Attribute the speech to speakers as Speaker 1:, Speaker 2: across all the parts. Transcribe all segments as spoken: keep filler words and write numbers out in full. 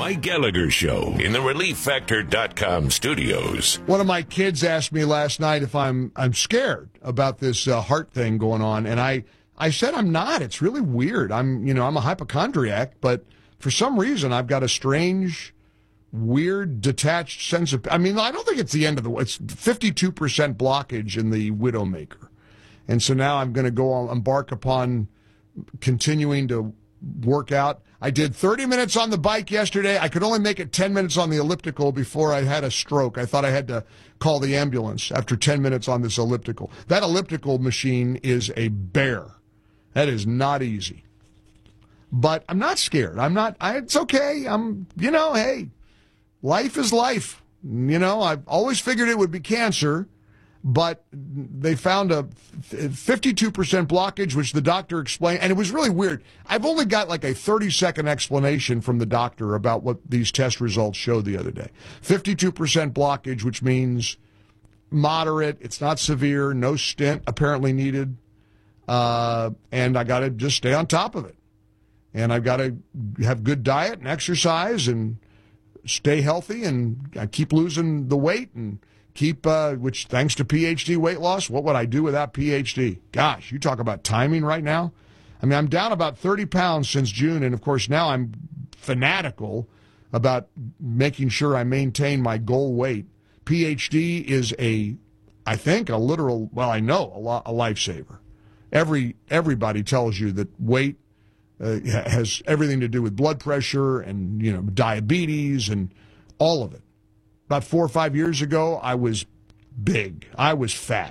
Speaker 1: Mike Gallagher Show in the relief factor dot com studios.
Speaker 2: One of my kids asked me last night if I'm I'm scared about this uh, heart thing going on, and I, I said I'm not. It's really weird. I'm you know I'm a hypochondriac, but for some reason I've got a strange, weird, detached sense of. I mean, I don't think it's the end of the. It's fifty-two percent blockage in the Widowmaker, and so now I'm going to go on, embark upon continuing to work out. I did thirty minutes on the bike yesterday. I could only make it ten minutes on the elliptical before I had a stroke. I thought I had to call the ambulance after ten minutes on this elliptical. That elliptical machine is a bear. That is not easy. But I'm not scared. I'm not, I, it's okay. I'm, you know, hey, life is life. You know, I've always figured it would be cancer, but they found a fifty-two percent blockage, which the doctor explained, and it was really weird. I've only got like a thirty-second explanation from the doctor about what these test results showed the other day. fifty-two percent blockage, which means moderate, it's not severe, no stent apparently needed, uh, and I got to just stay on top of it. And I've got to have good diet and exercise and stay healthy and I keep losing the weight and keep, uh, which thanks to P H D weight loss, what would I do without P H D? Gosh, you talk about timing right now. I mean, I'm down about thirty pounds since June, and of course now I'm fanatical about making sure I maintain my goal weight. P H D is a, I think, a literal, well, I know, a, lo- a lifesaver. Every Everybody tells you that weight uh, has everything to do with blood pressure and, you know, diabetes and all of it. About four or five years ago, I was big. I was fat.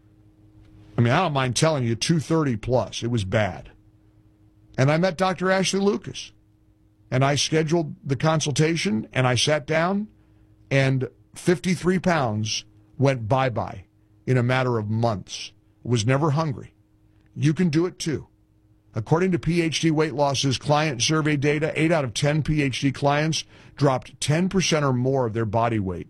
Speaker 2: I mean, I don't mind telling you, two thirty plus. It was bad. And I met Doctor Ashley Lucas. And I scheduled the consultation, and I sat down, and fifty-three pounds went bye-bye in a matter of months. Was never hungry. You can do it, too. According to P H D Weight Loss's client survey data, eight out of ten P H D clients dropped ten percent or more of their body weight.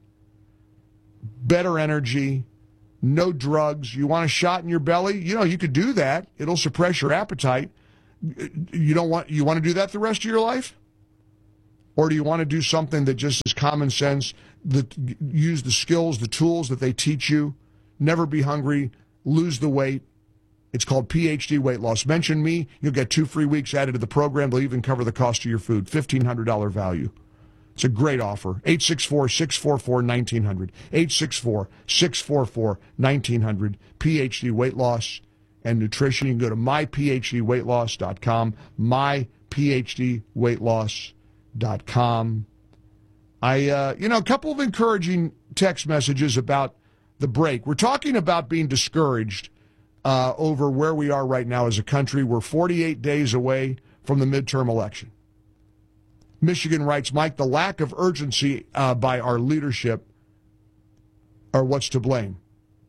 Speaker 2: Better energy, no drugs. You want a shot in your belly? You know, you could do that. It'll suppress your appetite. You don't want, you want to do that the rest of your life? Or do you want to do something that just is common sense, that use the skills, the tools that they teach you, never be hungry, lose the weight? It's called P H D Weight Loss. Mention me, you'll get two free weeks added to the program. They'll even cover the cost of your food. fifteen hundred dollars value. It's a great offer. eight six four, six four four, one nine zero zero. eight six four, six four four, one nine zero zero. P H D Weight Loss and Nutrition. You can go to my p h d weight loss dot com. my p h d weight loss dot com. I, uh, you know, a couple of encouraging text messages about the break. We're talking about being discouraged Uh, over where we are right now as a country. We're forty-eight days away from the midterm election. Michigan writes, Mike, the lack of urgency uh, by our leadership are what's to blame.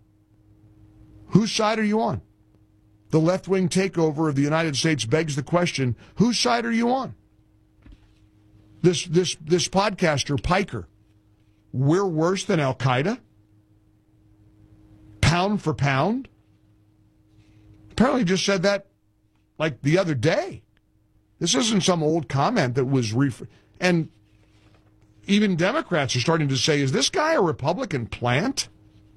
Speaker 2: Whose side are you on? The left-wing takeover of the United States begs the question, whose side are you on? This, this, this podcaster, Piker, we're worse than Al-Qaeda? Pound for pound? Apparently just said that like the other day. This isn't some old comment that was ref- and even Democrats are starting to say, is this guy a Republican plant?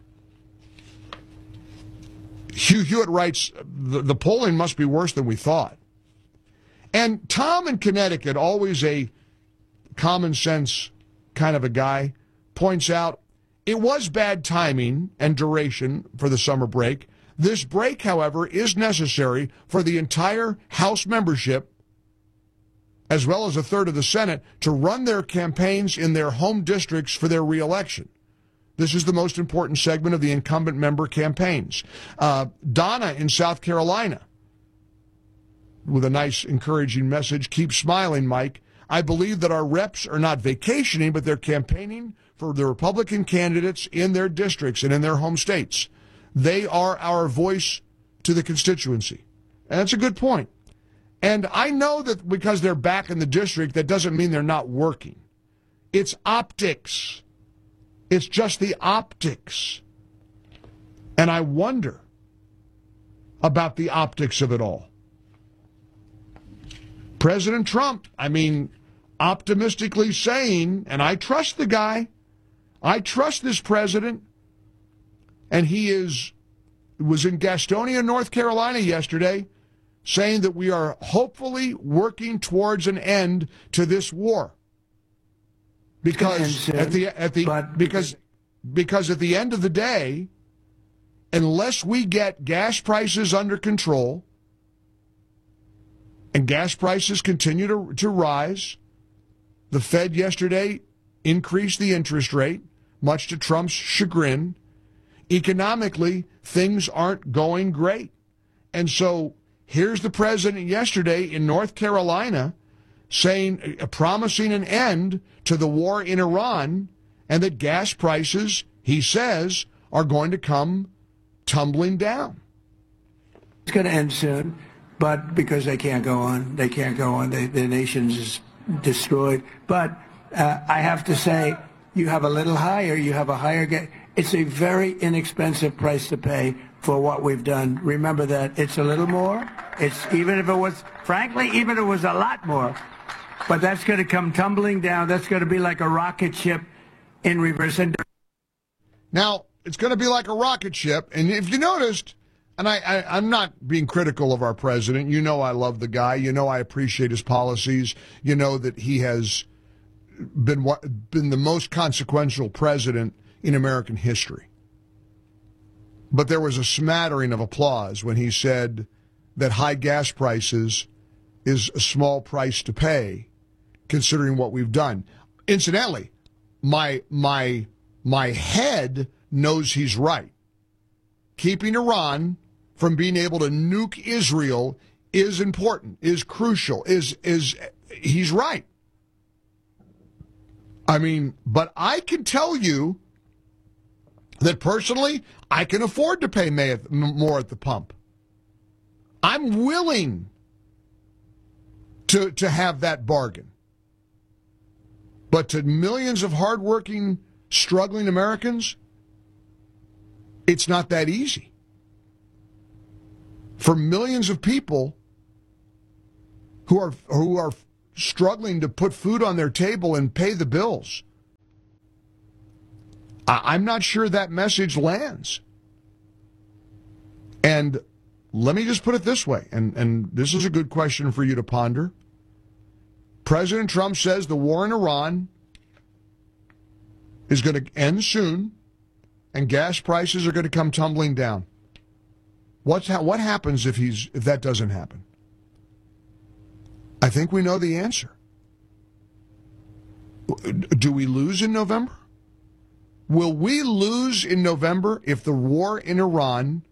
Speaker 2: Hugh Hewitt writes, the, the polling must be worse than we thought. And Tom in Connecticut, always a common sense kind of a guy, points out it was bad timing and duration for the summer break. This break, however, is necessary for the entire House membership, as well as a third of the Senate, to run their campaigns in their home districts for their reelection. This is the most important segment of the incumbent member campaigns. Uh, Donna in South Carolina, with a nice, encouraging message, keep smiling, Mike. I believe that our reps are not vacationing, but they're campaigning for the Republican candidates in their districts and in their home states. They are our voice to the constituency. And that's a good point. And I know that because they're back in the district, that doesn't mean they're not working. It's optics. It's just the optics. And I wonder about the optics of it all. President Trump, I mean, optimistically saying, and I trust the guy, I trust this president, and he is was in Gastonia, North Carolina yesterday, saying that we are hopefully working towards an end to this war. Because at the at the
Speaker 3: but,
Speaker 2: because because at the end of the day, unless we get gas prices under control, and gas prices continue to, to rise, the Fed yesterday increased the interest rate, much to Trump's chagrin. Economically, things aren't going great. And so here's the president yesterday in North Carolina saying, uh, promising an end to the war in Iran, and that gas prices, he says, are going to come tumbling down.
Speaker 3: It's going to end soon, but because they can't go on, they can't go on. They, the nation's is destroyed. But uh, I have to say, you have a little higher, you have a higher ga- it's a very inexpensive price to pay for what we've done. Remember that it's a little more. It's even if it was, frankly, even if it was a lot more. But that's going to come tumbling down. That's going to be like a rocket ship in reverse. And
Speaker 2: now, it's going to be like a rocket ship. And if you noticed, and I, I, I'm not being critical of our president. You know I love the guy. You know I appreciate his policies. You know that he has been been the most consequential president in American history. But there was a smattering of applause when he said that high gas prices is a small price to pay, considering what we've done. Incidentally, my my my head knows he's right. Keeping Iran from being able to nuke Israel is important, is crucial, is is he's right. I mean, but I can tell you that personally, I can afford to pay more at the pump. I'm willing to to have that bargain. But to millions of hardworking, struggling Americans, it's not that easy. For millions of people who are who are struggling to put food on their table and pay the bills, I'm not sure that message lands. And let me just put it this way, and, and this is a good question for you to ponder. President Trump says the war in Iran is going to end soon, and gas prices are going to come tumbling down. What's ha- what happens if he's if that doesn't happen? I think we know the answer. Do we lose in November? Will we lose in November if the war in Iran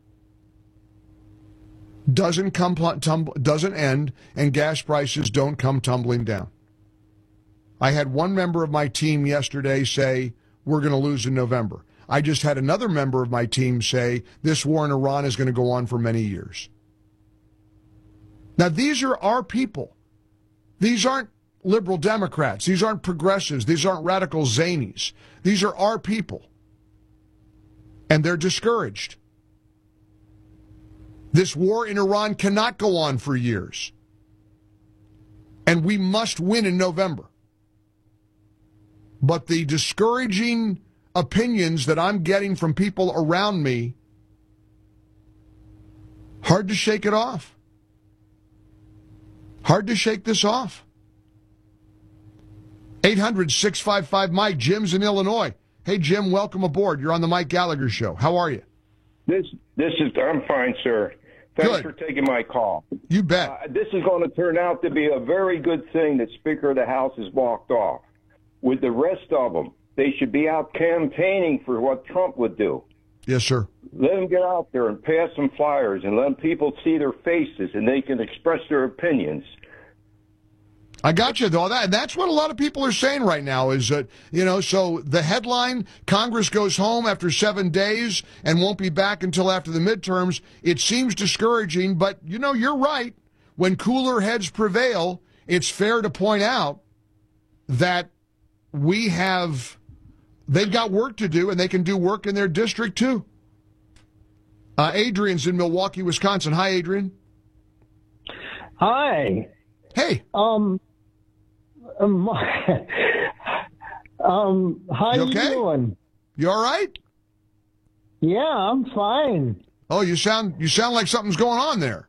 Speaker 2: doesn't come tum- doesn't end and gas prices don't come tumbling down? I had one member of my team yesterday say we're going to lose in November. I just had another member of my team say this war in Iran is going to go on for many years. Now, these are our people. These aren't liberal Democrats. These aren't progressives. These aren't radical zanies. These are our people. And they're discouraged. This war in Iran cannot go on for years. And we must win in November. But the discouraging opinions that I'm getting from people around me, hard to shake it off. Hard to shake this off. eight hundred, six five five, Mike. Jim's in Illinois. Hey, Jim, welcome aboard. You're on the Mike Gallagher Show. How are you?
Speaker 4: This this is I'm fine, sir. Thanks
Speaker 2: Good.
Speaker 4: for taking my call.
Speaker 2: You bet.
Speaker 4: Uh, this is going to turn out to be a very good thing that Speaker of the House has walked off. With the rest of them, they should be out campaigning for what Trump would do.
Speaker 2: Yes, sir.
Speaker 4: Let them get out there and pass some flyers and let people see their faces and they can express their opinions.
Speaker 2: I got you, though. That, and that's what a lot of people are saying right now is that, you know, so the headline, Congress goes home after seven days and won't be back until after the midterms. It seems discouraging, but, you know, you're right. When cooler heads prevail, it's fair to point out that we have, they've got work to do and they can do work in their district, too. Uh, Adrian's in Milwaukee, Wisconsin. Hi, Adrian.
Speaker 5: Hi.
Speaker 2: Hey.
Speaker 5: Um, um, um, how
Speaker 2: You
Speaker 5: you,
Speaker 2: okay?
Speaker 5: doing?
Speaker 2: You all right?
Speaker 5: Yeah, I'm fine.
Speaker 2: Oh, you sound you sound like something's going on there.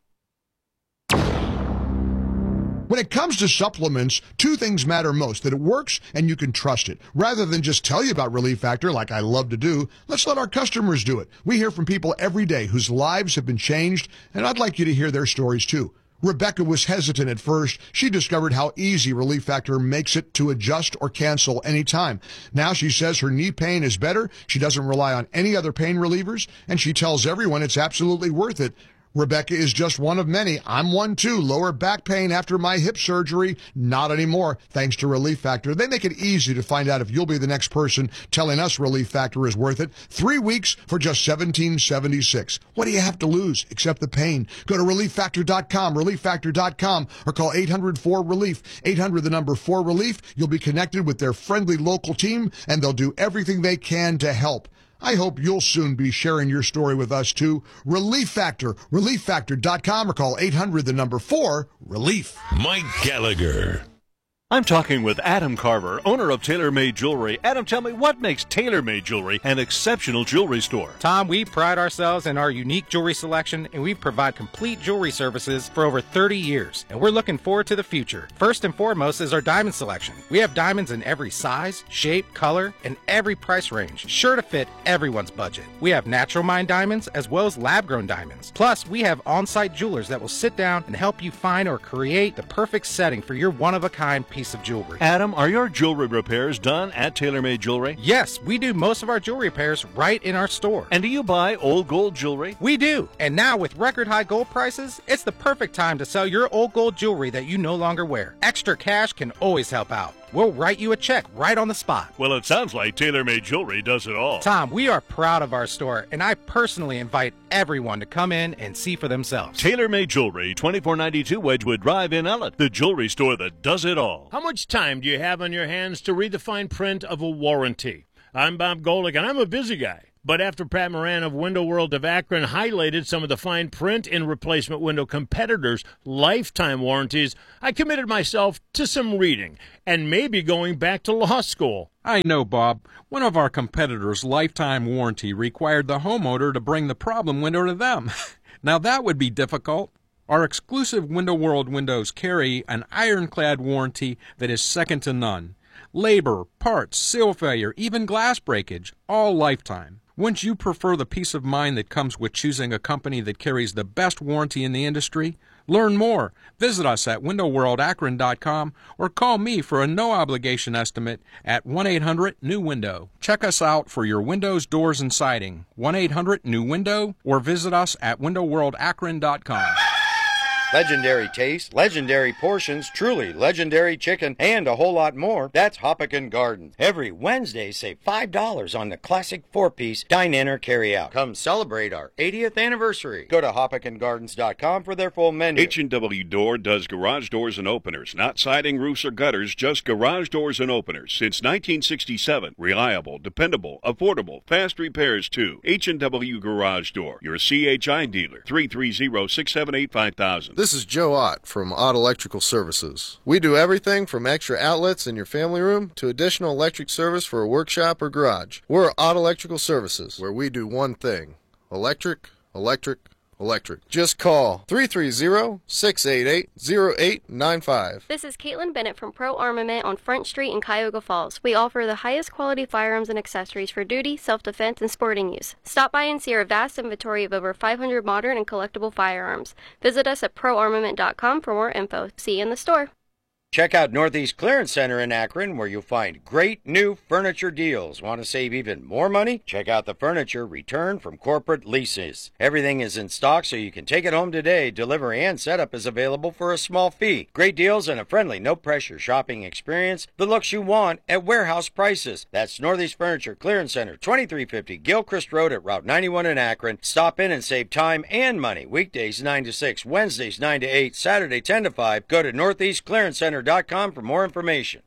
Speaker 2: When it comes to supplements, two things matter most: that it works and you can trust it. Rather than just tell you about Relief Factor like I love to do, let's let our customers do it. We hear from people every day whose lives have been changed, and I'd like you to hear their stories too. Rebecca was hesitant at first. She discovered how easy Relief Factor makes it to adjust or cancel anytime. Now she says her knee pain is better. She doesn't rely on any other pain relievers, and she tells everyone it's absolutely worth it. Rebecca is just one of many. I'm one too. Lower back pain after my hip surgery? Not anymore, thanks to Relief Factor. They make it easy to find out if you'll be the next person telling us Relief Factor is worth it. Three weeks for just seventeen seventy-six. What do you have to lose except the pain? Go to relief factor dot com, relief factor dot com, or call eight hundred four relief. eight hundred, the number four relief. You'll be connected with their friendly local team, and they'll do everything they can to help. I hope you'll soon be sharing your story with us, too. Relief Factor, relief factor dot com, or call eight hundred, the number four, relief.
Speaker 1: Mike Gallagher.
Speaker 6: I'm talking with Adam Carver, owner of TaylorMade Jewelry. Adam, tell me, what makes TaylorMade Jewelry an exceptional jewelry store?
Speaker 7: Tom, we pride ourselves in our unique jewelry selection, and we provide complete jewelry services for over thirty years. And we're looking forward to the future. First and foremost is our diamond selection. We have diamonds in every size, shape, color, and every price range, sure to fit everyone's budget. We have natural mined diamonds as well as lab-grown diamonds. Plus, we have on-site jewelers that will sit down and help you find or create the perfect setting for your one-of-a-kind piece of jewelry.
Speaker 6: Adam, are your jewelry repairs done at TaylorMade Jewelry?
Speaker 7: Yes, we do most of our jewelry repairs right in our store.
Speaker 6: And do you buy old gold jewelry?
Speaker 7: We do. And now with record high gold prices, it's the perfect time to sell your old gold jewelry that you no longer wear. Extra cash can always help out. We'll write you a check right on the spot.
Speaker 6: Well, it sounds like TaylorMade Jewelry does it all.
Speaker 7: Tom, we are proud of our store, and I personally invite everyone to come in and see for themselves.
Speaker 6: TaylorMade Jewelry, twenty-four ninety-two Wedgwood Drive in Ellett, the jewelry store that does it all.
Speaker 8: How much time do you have on your hands to read the fine print of a warranty? I'm Bob Golick, and I'm a busy guy. But after Pat Moran of Window World of Akron highlighted some of the fine print in replacement window competitors' lifetime warranties, I committed myself to some reading and maybe going back to law school.
Speaker 9: I know, Bob. One of our competitors' lifetime warranty required the homeowner to bring the problem window to them. Now that would be difficult. Our exclusive Window World windows carry an ironclad warranty that is second to none. Labor, parts, seal failure, even glass breakage, all lifetime. Wouldn't you prefer the peace of mind that comes with choosing a company that carries the best warranty in the industry? Learn more. Visit us at window world akron dot com or call me for a no-obligation estimate at one eight hundred new window. Check us out for your windows, doors, and siding. one eight hundred new window or visit us at window world akron dot com.
Speaker 10: Legendary taste, legendary portions, truly legendary chicken, and a whole lot more. That's Hoppican Gardens. Every Wednesday, save five dollars on the classic four-piece dine-in or carry-out. Come celebrate our eightieth anniversary. Go to hoppican gardens dot com for their full menu.
Speaker 11: H and W Door does garage doors and openers, not siding, roofs, or gutters, just garage doors and openers. Since nineteen sixty-seven, reliable, dependable, affordable, fast repairs too. H and W Garage Door, your C H I dealer, three three zero, six seven eight, five thousand.
Speaker 12: This is Joe Ott from Ott Electrical Services. We do everything from extra outlets in your family room to additional electric service for a workshop or garage. We're Ott Electrical Services, where we do one thing: electric, electric, electric. Just call three three zero, six eight eight, zero eight nine five.
Speaker 13: This is Caitlin Bennett from Pro Armament on Front Street in Cuyahoga Falls. We offer the highest quality firearms and accessories for duty, self-defense, and sporting use. Stop by and see our vast inventory of over five hundred modern and collectible firearms. Visit us at pro armament dot com for more info. See you in the store.
Speaker 10: Check out Northeast Clearance Center in Akron, where you'll find great new furniture deals. Want to save even more money? Check out the furniture returned from corporate leases. Everything is in stock, so you can take it home today. Delivery and setup is available for a small fee. Great deals and a friendly, no-pressure shopping experience. The looks you want at warehouse prices. That's Northeast Furniture Clearance Center, twenty-three fifty Gilchrist Road at Route ninety-one in Akron. Stop in and save time and money. Weekdays nine to six, Wednesdays nine to eight, Saturday ten to five. Go to northeast clearance center dot com for more information.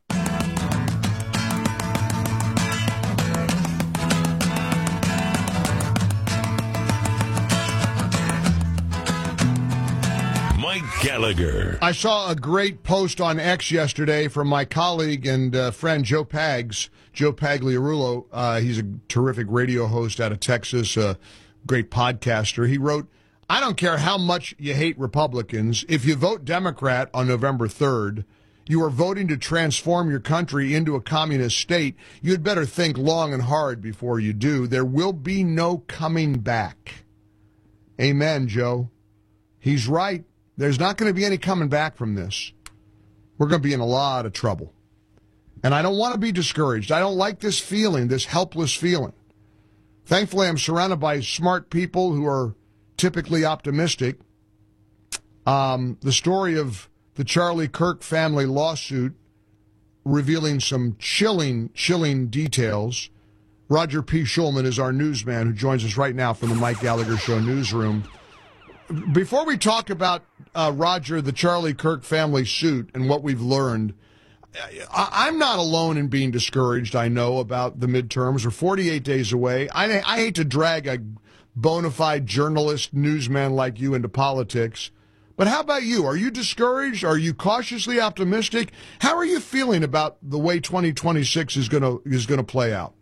Speaker 1: Mike Mike Gallagher.
Speaker 2: I saw a great post on X yesterday from my colleague and uh, friend Joe Pags, Joe Pagliarulo. Uh, he's a terrific radio host out of Texas, a great podcaster. He wrote, I don't care how much you hate Republicans. If you vote Democrat on November third, you are voting to transform your country into a communist state. You'd better think long and hard before you do. There will be no coming back. Amen, Joe. He's right. There's not going to be any coming back from this. We're going to be in a lot of trouble. And I don't want to be discouraged. I don't like this feeling, this helpless feeling. Thankfully, I'm surrounded by smart people who are typically optimistic. Um, the story of the Charlie Kirk family lawsuit revealing some chilling, chilling details. Roger P. Schulman is our newsman who joins us right now from the Mike Gallagher Show newsroom. Before we talk about, uh, Roger, the Charlie Kirk family suit and what we've learned, I- I'm not alone in being discouraged, I know, about the midterms. We're forty-eight days away. I, I hate to drag a bona fide journalist, newsman like you into politics. But how about you? Are you discouraged? Are you cautiously optimistic? How are you feeling about the way twenty twenty-six is going to is going to play out?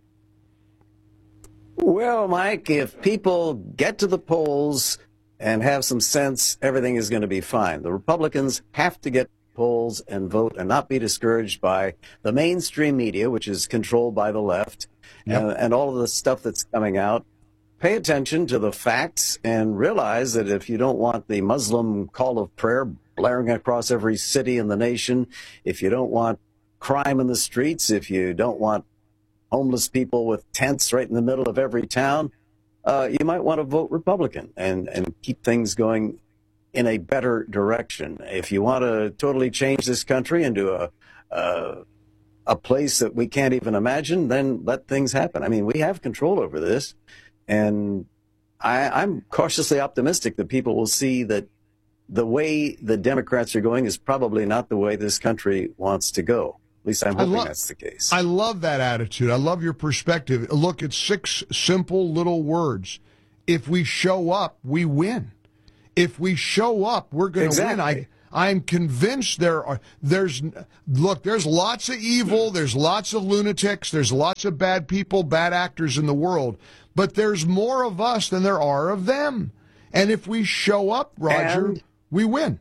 Speaker 14: Well, Mike, if people get to the polls and have some sense, everything is going to be fine. The Republicans have to get polls and vote and not be discouraged by the mainstream media, which is controlled by the left, yep. and, and all of the stuff that's coming out. Pay attention to the facts and realize that if you don't want the Muslim call of prayer blaring across every city in the nation, if you don't want crime in the streets, if you don't want homeless people with tents right in the middle of every town, uh, you might want to vote Republican and, and keep things going in a better direction. If you want to totally change this country into a, a, a place that we can't even imagine, then let things happen. I mean, we have control over this. And I, I'm cautiously optimistic that people will see that the way the Democrats are going is probably not the way this country wants to go. At least I'm hoping lo- that's the case.
Speaker 2: I love that attitude. I love your perspective. Look, it's six simple little words. If we show up, we win. If we show up, we're going to
Speaker 14: exactly.
Speaker 2: win. I, I'm convinced there are, there's, look, there's lots of evil, there's lots of lunatics, there's lots of bad people, bad actors in the world. But there's more of us than there are of them. And if we show up, Roger,
Speaker 14: and,
Speaker 2: we win.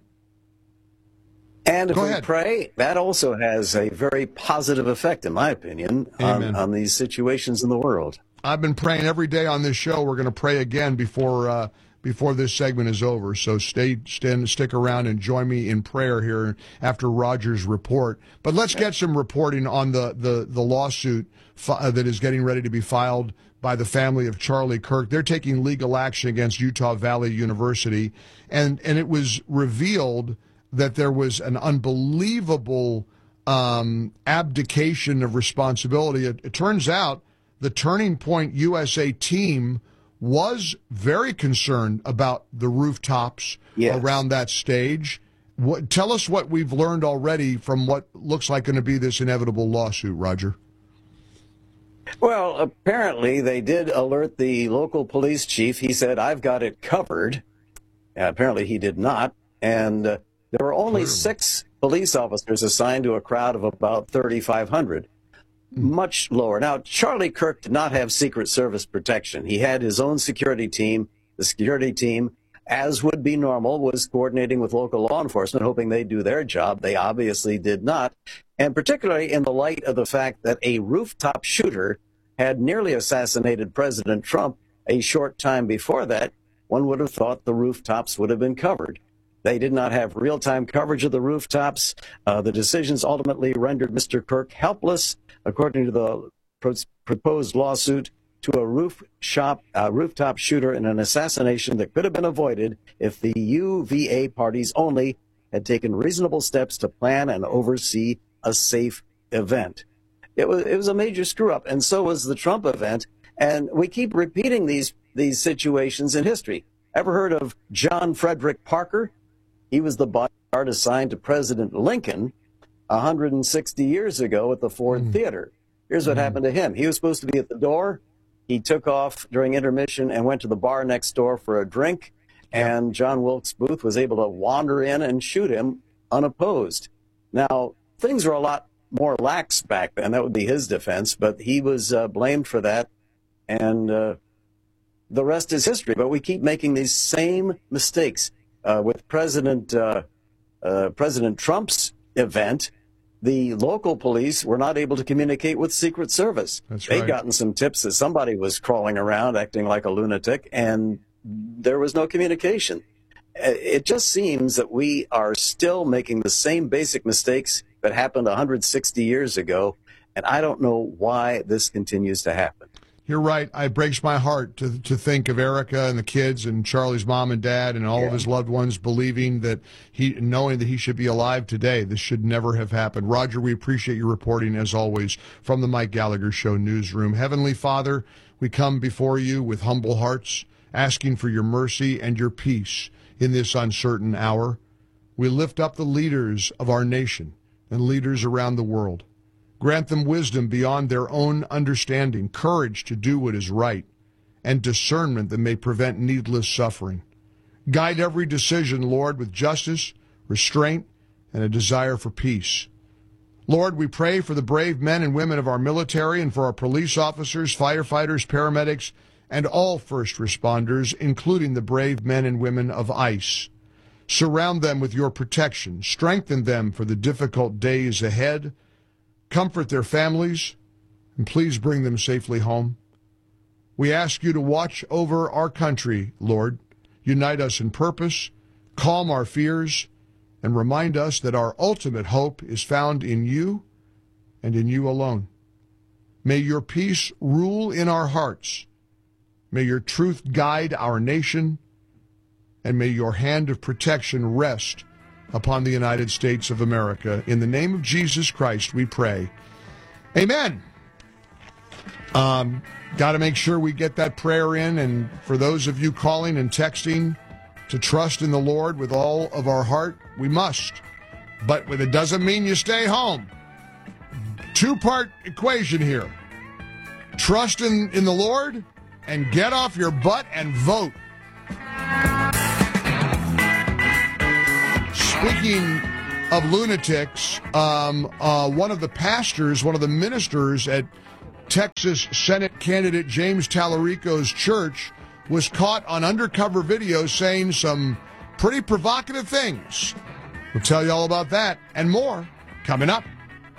Speaker 14: And if
Speaker 2: Go
Speaker 14: we
Speaker 2: ahead.
Speaker 14: pray, that also has a very positive effect, in my opinion, on, on these situations in the world.
Speaker 2: I've been praying every day on this show. We're going to pray again before uh, before this segment is over. So stay, stand, stick around and join me in prayer here after Roger's report. But let's get some reporting on the, the, the lawsuit fi- that is getting ready to be filed by the family of Charlie Kirk. They're taking legal action against Utah Valley University, and, and it was revealed that there was an unbelievable um, abdication of responsibility. It, it turns out the Turning Point U S A team was very concerned about the rooftops yes. around that stage. What, tell us what we've learned already from what looks like going to be this inevitable lawsuit, Roger.
Speaker 14: Well, apparently they did alert the local police chief. He said, I've got it covered. Uh, apparently he did not. And uh, there were only Clearly. six police officers assigned to a crowd of about thirty-five hundred. Much lower. Now, Charlie Kirk did not have Secret Service protection. He had his own security team. The security team, as would be normal, was coordinating with local law enforcement, hoping they'd do their job. They obviously did not. And particularly in the light of the fact that a rooftop shooter had nearly assassinated President Trump a short time before that, one would have thought the rooftops would have been covered. They did not have real-time coverage of the rooftops. Uh, the decisions ultimately rendered Mister Kirk helpless, according to the pro- proposed lawsuit, to a roof shop, uh, rooftop shooter in an assassination that could have been avoided if the U V A parties only had taken reasonable steps to plan and oversee a safe event. It was, it was a major screw-up, and so was the Trump event. And we keep repeating these, these situations in history. Ever heard of John Frederick Parker? He was the bodyguard assigned to President Lincoln one hundred sixty years ago at the Ford mm. Theater. Here's what mm. happened to him. He was supposed to be at the door. He took off during intermission and went to the bar next door for a drink. and John Wilkes Booth was able to wander in and shoot him unopposed. Now, things were a lot more lax back then. That would be his defense, but he was uh, blamed for that, and uh, the rest is history. But we keep making these same mistakes. Uh, with President uh, uh, President Trump's event, the local police were not able to communicate with Secret Service.
Speaker 2: That's
Speaker 14: They'd
Speaker 2: right.
Speaker 14: gotten some tips that somebody was crawling around acting like a lunatic, and there was no communication. It just seems that we are still making the same basic mistakes that happened one hundred sixty years ago, and I don't know why this continues to happen.
Speaker 2: You're right. It breaks my heart to to think of Erica and the kids and Charlie's mom and dad and all
Speaker 14: Yeah.
Speaker 2: of his loved ones believing that he, knowing that he should be alive today. This should never have happened. Roger, we appreciate your reporting as always from the Mike Gallagher Show newsroom. Heavenly Father, we come before you with humble hearts, asking for your mercy and your peace in this uncertain hour. We lift up the leaders of our nation and leaders around the world. Grant them wisdom beyond their own understanding, courage to do what is right, and discernment that may prevent needless suffering. Guide every decision, Lord, with justice, restraint, and a desire for peace. Lord, we pray for the brave men and women of our military and for our police officers, firefighters, paramedics, and all first responders, including the brave men and women of ICE. Surround them with your protection. Strengthen them for the difficult days ahead. Comfort their families, and please bring them safely home. We ask you to watch over our country, Lord. Unite us in purpose, calm our fears, and remind us that our ultimate hope is found in you and in you alone. May your peace rule in our hearts. May your truth guide our nation, and may your hand of protection rest upon the United States of America. In the name of Jesus Christ, we pray. Amen. Um, got to make sure we get that prayer in. And for those of you calling and texting to trust in the Lord with all of our heart, we must. But it doesn't mean you stay home. Two-part equation here. Trust in, in the Lord and get off your butt and vote. Speaking of lunatics, um, uh, one of the pastors, one of the ministers at Texas Senate candidate James Tallarico's church was caught on undercover video saying some pretty provocative things. We'll tell you all about that and more coming up.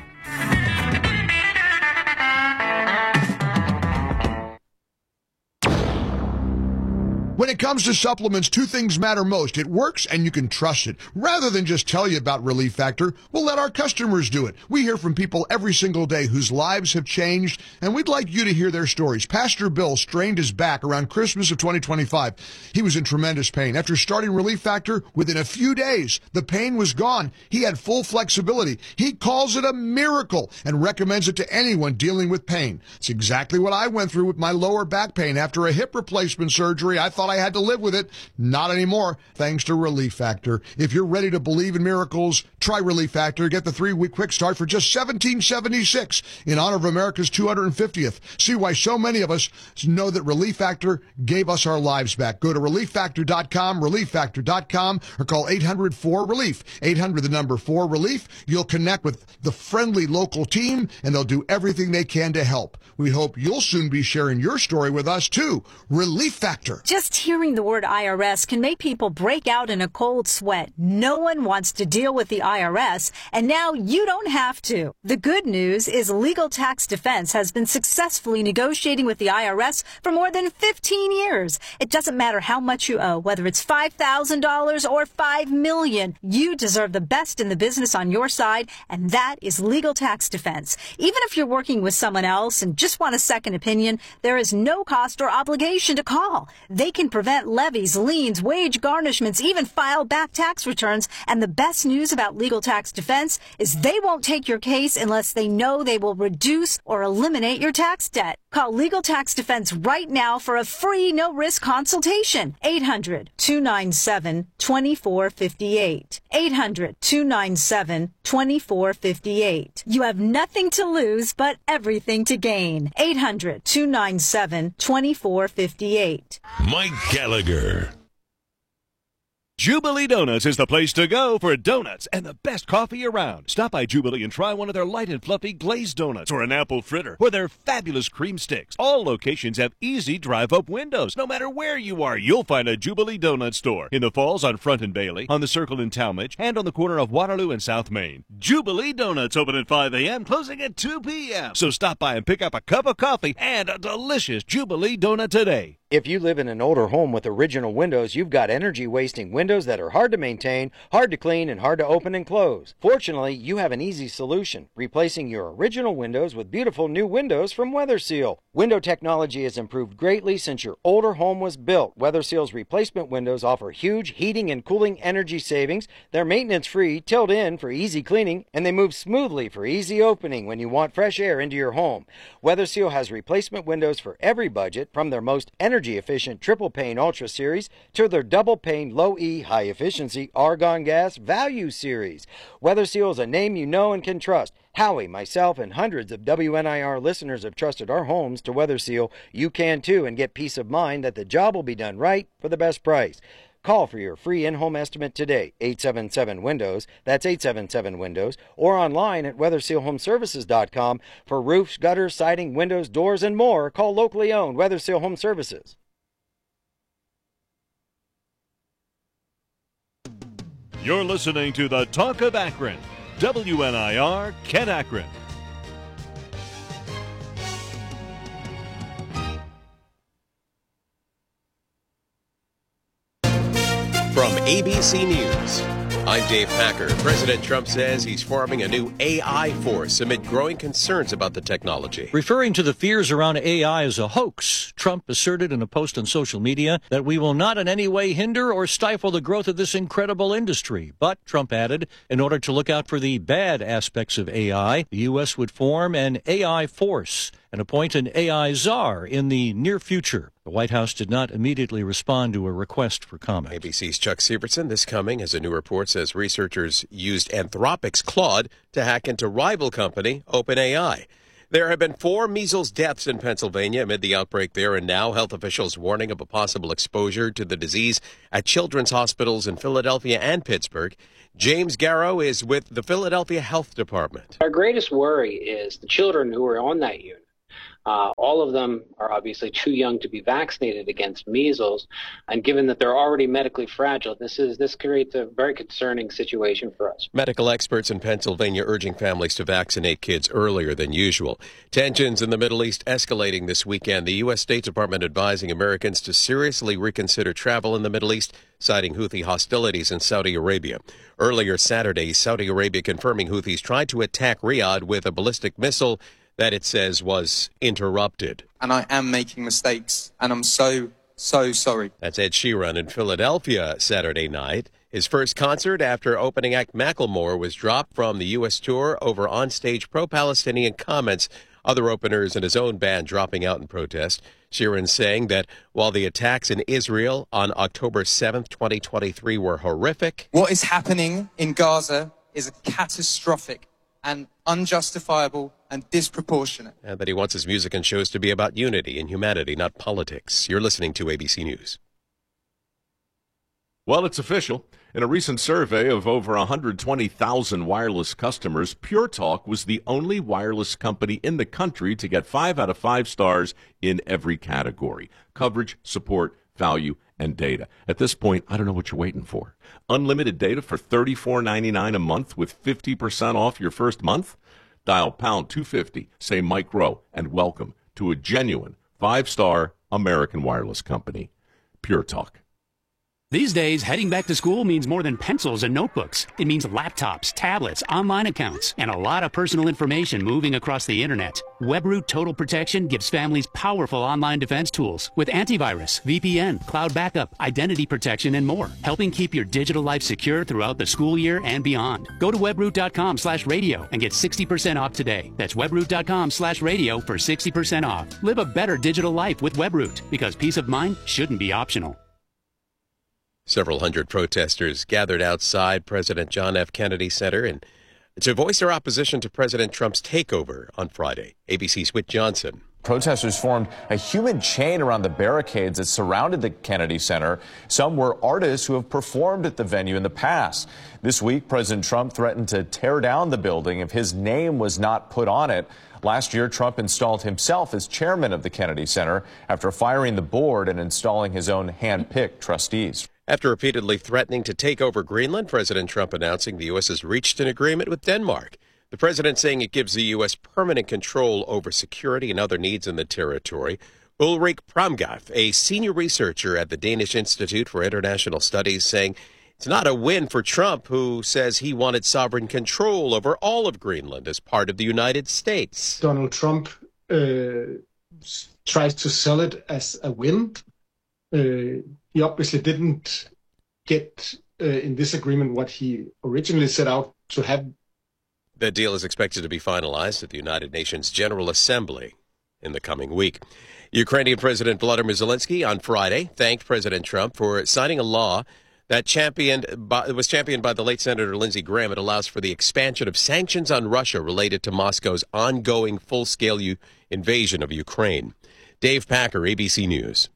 Speaker 2: When it comes to supplements, two things matter most. It works and you can trust it. Rather than just tell you about Relief Factor, we'll let our customers do it. We hear from people every single day whose lives have changed, and we'd like you to hear their stories. Pastor Bill strained his back around Christmas of twenty twenty-five. He was in tremendous pain. After starting Relief Factor, within a few days, the pain was gone. He had full flexibility. He calls it a miracle and recommends it to anyone dealing with pain. It's exactly what I went through with my lower back pain. After a hip replacement surgery, I thought I had to live with it. Not anymore, thanks to Relief Factor. If you're ready to believe in miracles, try Relief Factor. Get the three-week quick start for just seventeen seventy-six in honor of America's two hundred fiftieth. See why so many of us know that Relief Factor gave us our lives back. Go to relief factor dot com, relief factor dot com, or call eight hundred four relief. eight hundred, the number four relief. You'll connect with the friendly local team, and they'll do everything they can to help. We hope you'll soon be sharing your story with us, too. Relief Factor.
Speaker 15: Just hearing the word I R S can make people break out in a cold sweat. No one wants to deal with the I R S, and now you don't have to. The good news is Legal Tax Defense has been successfully negotiating with the I R S for more than fifteen years. It doesn't matter how much you owe, whether it's five thousand dollars or five million dollars. You deserve the best in the business on your side, and that is Legal Tax Defense. Even if you're working with someone else and just want a second opinion, there is no cost or obligation to call. They can prevent levies, liens, wage garnishments, even file back tax returns. And the best news about Legal Tax Defense is they won't take your case unless they know they will reduce or eliminate your tax debt. Call Legal Tax Defense right now for a free no-risk consultation. eight hundred, two nine seven, two four five eight. eight hundred, two nine seven, two four five eight. You have nothing to lose but everything to gain. eight hundred, two nine seven, two four five eight.
Speaker 1: Mike Gallagher.
Speaker 6: Jubilee Donuts is the place to go for donuts and the best coffee around. Stop by Jubilee and try one of their light and fluffy glazed donuts or an apple fritter or their fabulous cream sticks. All locations have easy drive-up windows. No matter where you are, you'll find a Jubilee Donut store. In the Falls on Front and Bailey, on the Circle in Talmadge, and on the corner of Waterloo and South Main. Jubilee Donuts open at five a.m., closing at two p.m. So stop by and pick up a cup of coffee and a delicious Jubilee Donut today.
Speaker 10: If you live in an older home with original windows, you've got energy-wasting windows that are hard to maintain, hard to clean, and hard to open and close. Fortunately, you have an easy solution, replacing your original windows with beautiful new windows from WeatherSeal. Window technology has improved greatly since your older home was built. WeatherSeal's replacement windows offer huge heating and cooling energy savings. They're maintenance-free, tilled in for easy cleaning, and they move smoothly for easy opening when you want fresh air into your home. WeatherSeal has replacement windows for every budget, from their most energy energy-efficient triple-pane Ultra Series to their double-pane low-E high-efficiency argon gas value series. WeatherSeal is a name you know and can trust. Howie, myself, and hundreds of W N I R listeners have trusted our homes to WeatherSeal. You can too, and get peace of mind that the job will be done right for the best price. Call for your free in-home estimate today, eight seven seven Windows, that's eight seven seven Windows, or online at weather seal home services dot com for roofs, gutters, siding, windows, doors, and more. Call locally owned WeatherSeal Home Services.
Speaker 6: You're listening to the Talk of Akron, W N I R, Kent Akron.
Speaker 16: From A B C News, I'm Dave Packer. President Trump says he's forming a new A I force amid growing concerns about the technology.
Speaker 17: Referring to the fears around A I as a hoax, Trump asserted in a post on social media that we will not in any way hinder or stifle the growth of this incredible industry. But, Trump added, in order to look out for the bad aspects of A I, the U S would form an A I force and appoint an A I czar in the near future. The White House did not immediately respond to a request for comment.
Speaker 16: A B C's Chuck Sievertson, this coming as a new report says researchers used Anthropic's Claude to hack into rival company OpenAI. There have been four measles deaths in Pennsylvania amid the outbreak there, and now health officials warning of a possible exposure to the disease at children's hospitals in Philadelphia and Pittsburgh. James Garrow is with the Philadelphia Health Department.
Speaker 18: Our greatest worry is the children who are on that unit. Uh, all of them are obviously too young to be vaccinated against measles, and given that they're already medically fragile, this is this creates a very concerning situation for us.
Speaker 16: Medical experts in Pennsylvania urging families to vaccinate kids earlier than usual. Tensions in the Middle East escalating this weekend. The U S State Department advising Americans to seriously reconsider travel in the Middle East, citing Houthi hostilities in Saudi Arabia. Earlier Saturday, Saudi Arabia confirming Houthis tried to attack Riyadh with a ballistic missile that it says was interrupted.
Speaker 19: And I am making mistakes, and I'm so, so sorry.
Speaker 16: That's Ed Sheeran in Philadelphia Saturday night. His first concert after opening act Macklemore was dropped from the U S tour over onstage pro-Palestinian comments. Other openers and his own band dropping out in protest. Sheeran saying that while the attacks in Israel on October seventh, twenty twenty-three were horrific,
Speaker 19: what is happening in Gaza is catastrophic and unjustifiable and disproportionate.
Speaker 16: And that he wants his music and shows to be about unity and humanity, not politics. You're listening to A B C News.
Speaker 20: Well, it's official. In a recent survey of over one hundred twenty thousand wireless customers, Pure Talk was the only wireless company in the country to get five out of five stars in every category: coverage, support, value, and data. At this point, I don't know what you're waiting for. Unlimited data for thirty-four ninety-nine a month with fifty percent off your first month? Dial pound two fifty, say Mike Rowe, and welcome to a genuine five-star American wireless company. Pure Talk.
Speaker 21: These days, heading back to school means more than pencils and notebooks. It means laptops, tablets, online accounts, and a lot of personal information moving across the internet. WebRoot Total Protection gives families powerful online defense tools with antivirus, V P N, cloud backup, identity protection, and more, helping keep your digital life secure throughout the school year and beyond. Go to webroot.com slash radio and get sixty percent off today. That's webroot.com slash radio for sixty percent off. Live a better digital life with WebRoot, because peace of mind shouldn't be optional.
Speaker 16: Several hundred protesters gathered outside President John F. Kennedy Center and to voice their opposition to President Trump's takeover on Friday. A B C's Whit Johnson.
Speaker 3: Protesters formed a human chain around the barricades that surrounded the Kennedy Center. Some were artists who have performed at the venue in the past. This week, President Trump threatened to tear down the building if his name was not put on it. Last year, Trump installed himself as chairman of the Kennedy Center after firing the board and installing his own hand-picked trustees.
Speaker 16: After repeatedly threatening to take over Greenland, President Trump announcing the U S has reached an agreement with Denmark. The president saying it gives the U S permanent control over security and other needs in the territory. Ulrik Pramgaard, a senior researcher at the Danish Institute for International Studies, saying it's not a win for Trump, who says he wanted sovereign control over all of Greenland as part of the United States.
Speaker 22: Donald Trump uh, tries to sell it as a win. Uh, he obviously didn't get uh, in this agreement what he originally set out to have.
Speaker 16: The deal is expected to be finalized at the United Nations General Assembly in the coming week. Ukrainian President Volodymyr Zelensky on Friday thanked President Trump for signing a law that championed by, was championed by the late Senator Lindsey Graham. It allows for the expansion of sanctions on Russia related to Moscow's ongoing full-scale u- invasion of Ukraine. Dave Packer, A B C News.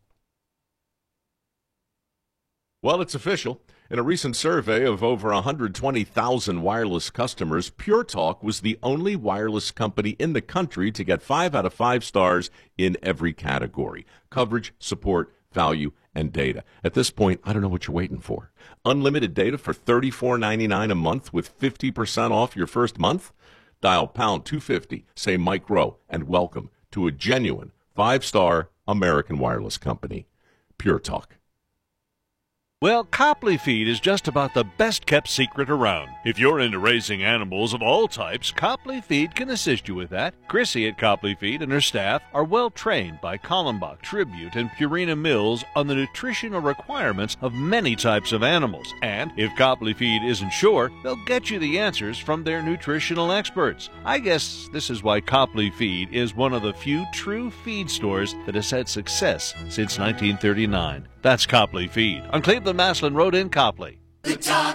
Speaker 20: Well, it's official. In a recent survey of over one hundred twenty thousand wireless customers, Pure Talk was the only wireless company in the country to get five out of five stars in every category: coverage, support, value, and data. At this point, I don't know what you're waiting for. Unlimited data for thirty-four ninety-nine a month with fifty percent off your first month? Dial pound two fifty, say Mike Rowe, and welcome to a genuine five-star American wireless company, Pure Talk.
Speaker 6: Well, Copley Feed is just about the best-kept secret around. If you're into raising animals of all types, Copley Feed can assist you with that. Chrissy at Copley Feed and her staff are well-trained by Kallenbach, Tribute, and Purina Mills on the nutritional requirements of many types of animals. And if Copley Feed isn't sure, they'll get you the answers from their nutritional experts. I guess this is why Copley Feed is one of the few true feed stores that has had success since nineteen thirty-nine. That's Copley Feed on Cleveland Maslin Road in Copley.
Speaker 23: The talk